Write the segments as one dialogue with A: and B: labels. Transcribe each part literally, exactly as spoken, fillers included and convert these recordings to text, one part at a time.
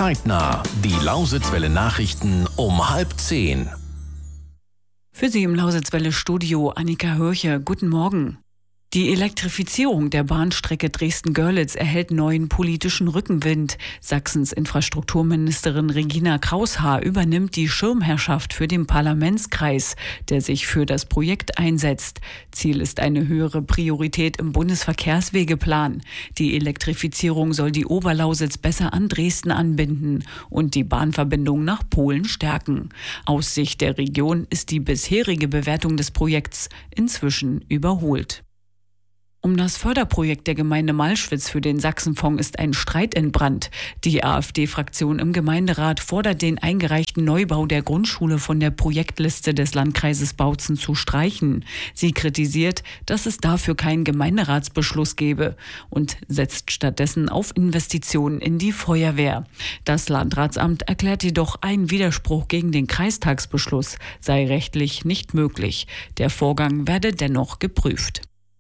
A: Zeitnah. Die Lausitzwelle Nachrichten um halb zehn.
B: Für Sie im Lausitzwelle Studio Annika Hörche. Guten Morgen. Die Elektrifizierung der Bahnstrecke Dresden-Görlitz erhält neuen politischen Rückenwind. Sachsens Infrastrukturministerin Regina Kraushaar übernimmt die Schirmherrschaft für den Parlamentskreis, der sich für das Projekt einsetzt. Ziel ist eine höhere Priorität im Bundesverkehrswegeplan. Die Elektrifizierung soll die Oberlausitz besser an Dresden anbinden und die Bahnverbindung nach Polen stärken. Aus Sicht der Region ist die bisherige Bewertung des Projekts inzwischen überholt. Um das Förderprojekt der Gemeinde Malschwitz für den Sachsenfonds ist ein Streit entbrannt. Die AfD-Fraktion im Gemeinderat fordert den eingereichten Neubau der Grundschule von der Projektliste des Landkreises Bautzen zu streichen. Sie kritisiert, dass es dafür keinen Gemeinderatsbeschluss gebe und setzt stattdessen auf Investitionen in die Feuerwehr. Das Landratsamt erklärt jedoch, ein Widerspruch gegen den Kreistagsbeschluss sei rechtlich nicht möglich. Der Vorgang werde dennoch geprüft.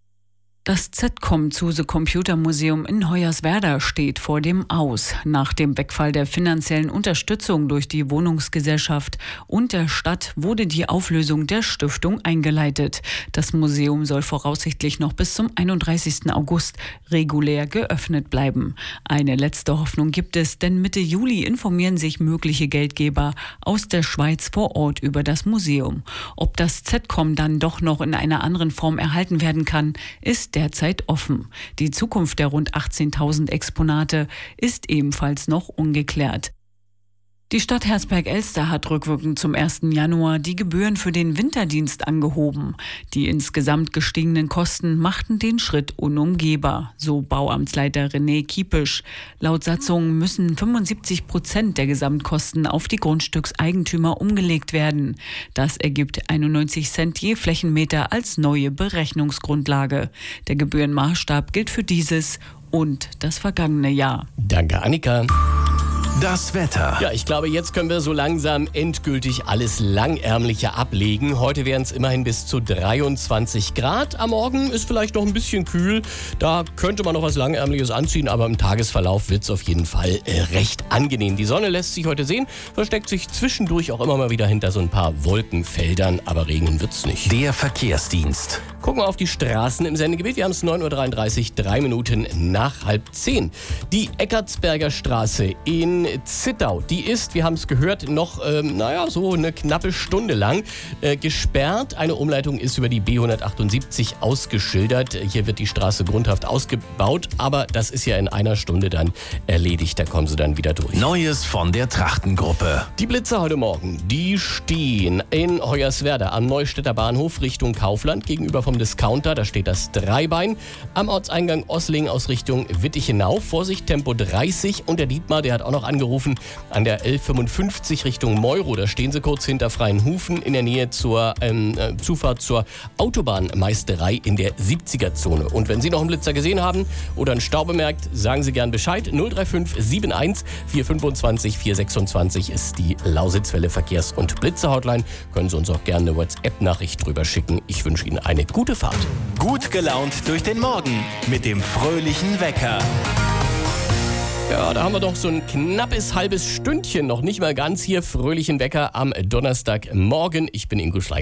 B: Das Z COM Zuse Computer Museum in Hoyerswerda steht vor dem Aus. Nach dem Wegfall der finanziellen Unterstützung durch die Wohnungsgesellschaft und der Stadt wurde die Auflösung der Stiftung eingeleitet. Das Museum soll voraussichtlich noch bis zum einunddreißigsten August regulär geöffnet bleiben. Eine letzte Hoffnung gibt es, denn Mitte Juli informieren sich mögliche Geldgeber aus der Schweiz vor Ort über das Museum. Ob das Z COM dann doch noch in einer anderen Form erhalten werden kann, ist derzeit offen. Die Zukunft der rund achtzehntausend Exponate ist ebenfalls noch ungeklärt. Die Stadt Hersberg-Elster hat rückwirkend zum ersten Januar die Gebühren für den Winterdienst angehoben. Die insgesamt gestiegenen Kosten machten den Schritt unumgehbar, so Bauamtsleiter René Kiepisch. Laut Satzung müssen fünfundsiebzig Prozent der Gesamtkosten auf die Grundstückseigentümer umgelegt werden. Das ergibt einundneunzig Cent je Flächenmeter als neue Berechnungsgrundlage. Der Gebührenmaßstab gilt für dieses und das vergangene Jahr.
C: Danke, Annika.
A: Das Wetter.
C: Ja, ich glaube, jetzt können wir so langsam endgültig alles Langärmliche ablegen. Heute wären es immerhin bis zu dreiundzwanzig Grad. Am Morgen ist vielleicht noch ein bisschen kühl. Da könnte man noch was Langärmliches anziehen, aber im Tagesverlauf wird es auf jeden Fall äh, recht angenehm. Die Sonne lässt sich heute sehen, versteckt sich zwischendurch auch immer mal wieder hinter so ein paar Wolkenfeldern, aber regnen wird es nicht.
A: Der Verkehrsdienst.
C: Gucken wir auf die Straßen im Sendegebiet. Wir haben es neun Uhr dreiunddreißig, drei Minuten nach halb zehn. Die Eckartsberger Straße in Zittau, die ist, wir haben es gehört, noch, ähm, naja, so eine knappe Stunde lang äh, gesperrt. Eine Umleitung ist über die B hundertachtundsiebzig ausgeschildert. Hier wird die Straße grundhaft ausgebaut, aber das ist ja in einer Stunde dann erledigt. Da kommen sie dann wieder durch.
A: Neues von der Trachtengruppe.
C: Die Blitzer heute Morgen, die stehen in Hoyerswerda am Neustädter Bahnhof Richtung Kaufland gegenüber vom Discounter. Da steht das Dreibein. Am Ortseingang Ossling aus Richtung Wittig hinauf. Vorsicht, Tempo dreißig. Und der Dietmar, der hat auch noch angerufen an der L fünfundfünfzig Richtung Meuro. Da stehen sie kurz hinter Freienhufen in der Nähe zur ähm, äh, Zufahrt zur Autobahnmeisterei in der siebziger-Zone. Und wenn Sie noch einen Blitzer gesehen haben oder einen Stau bemerkt, sagen Sie gern Bescheid. null drei fünf sieben eins vier fünfundzwanzig vier sechsundzwanzig ist die Lausitzwelle Verkehrs- und Blitzer-Hotline. Können Sie uns auch gerne eine WhatsApp-Nachricht drüber schicken. Ich wünsche Ihnen eine gute Fahrt.
D: Gut gelaunt durch den Morgen mit dem fröhlichen Wecker.
C: Ja, da haben wir doch so ein knappes halbes Stündchen, noch nicht mal ganz hier, fröhlichen Wecker am Donnerstagmorgen. Ich bin Ingo Schleicher.